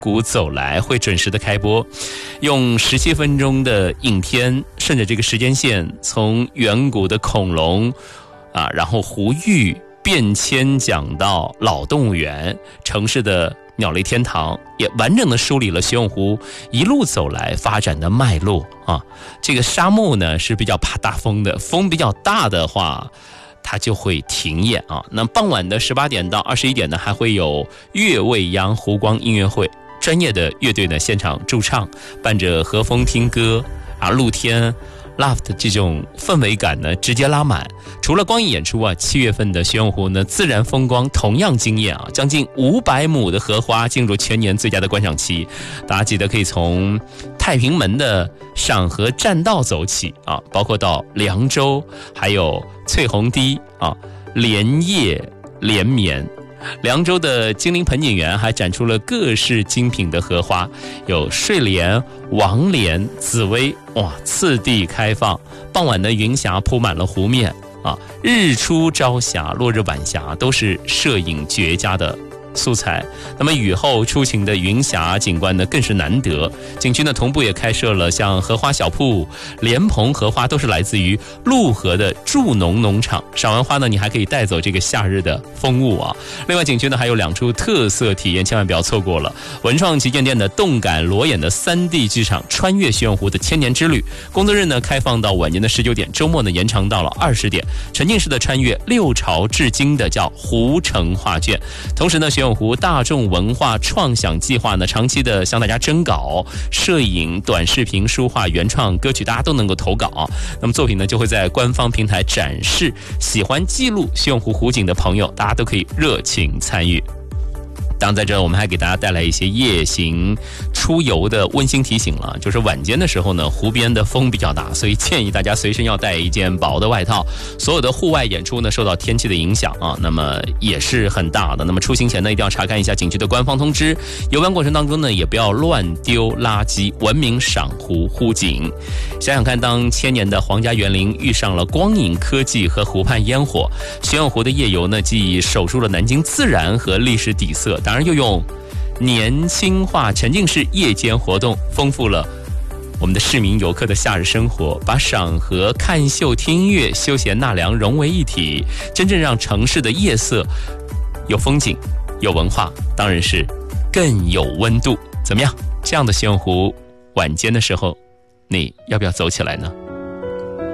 谷走来会准时的开播，用17分钟的影片，顺着这个时间线，从远古的恐龙然后湖域变迁讲到老动物园，城市的鸟类天堂，也完整的梳理了玄武湖一路走来发展的脉络这个沙漠呢是比较怕大风的，风比较大的话它就会停演那傍晚的18点到21点呢，还会有月未央湖光音乐会，专业的乐队呢现场驻唱，伴着和风听歌露天 loft 这种氛围感呢直接拉满。除了光影演出7月份的玄武湖呢自然风光同样惊艳将近500亩的荷花进入全年最佳的观赏期。大家记得可以从太平门的赏荷栈道走起包括到凉州，还有翠虹堤连夜连绵。凉州的金陵盆景园还展出了各式精品的荷花，有睡莲、王莲、紫薇次第开放。傍晚的云霞铺满了湖面日出朝霞、落日晚霞都是摄影绝佳的素材。那么雨后出晴的云霞景观呢更是难得。景区呢同步也开设了像荷花小铺、莲蓬荷花都是来自于陆河的助农农场。赏完花呢你还可以带走这个夏日的风物另外景区呢还有2处特色体验，千万不要错过了。文创旗舰店的动感裸眼的3D 剧场穿越玄武湖的千年之旅，工作日呢开放到晚间的19点，周末呢延长到了20点，沉浸式的穿越6朝至今的叫湖城画卷。同时呢玄武湖大众文化创想计划呢长期的向大家征稿，摄影、短视频、书画、原创歌曲大家都能够投稿那么作品呢就会在官方平台展示，喜欢记录玄武湖湖景的朋友大家都可以热情参与。当然在这我们还给大家带来一些夜行出游的温馨提醒了，就是晚间的时候呢湖边的风比较大，所以建议大家随身要带一件薄的外套。所有的户外演出呢受到天气的影响那么也是很大的。那么出行前呢一定要查看一下景区的官方通知，游玩过程当中呢也不要乱丢垃圾，文明赏湖护景。想想看，当千年的皇家园林遇上了光影科技和湖畔烟火，玄武湖的夜游呢既守住了南京自然和历史底色，当然又用年轻化沉浸式夜间活动丰富了我们的市民游客的夏日生活，把赏荷、看秀、听音乐、休闲纳凉融为一体，真正让城市的夜色有风景有文化，当然是更有温度。怎么样，这样的玄武湖晚间的时候你要不要走起来呢？